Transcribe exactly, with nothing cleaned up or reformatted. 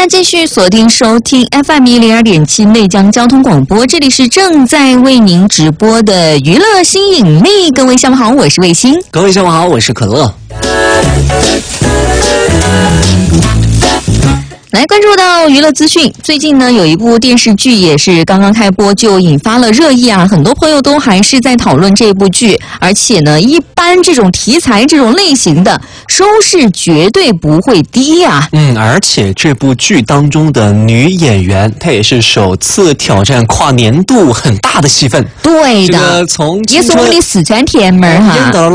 家继续锁定收听 F M 一零二点七内江交通广播，这里是正在为您直播的娱乐新引力。各位下午好，我是卫星。 各位下午好，我是可乐。 来关注到娱乐资讯，最近呢有一部电视剧也是刚刚开播就引发了热议啊，很多朋友都还是在讨论这部剧，而且呢一般这种题材这种类型的收视绝对不会低啊。 嗯，而且这部剧当中的女演员她也是首次挑战跨年度很大的戏份。 对的， 这个从也是我们的四川甜妹儿哈。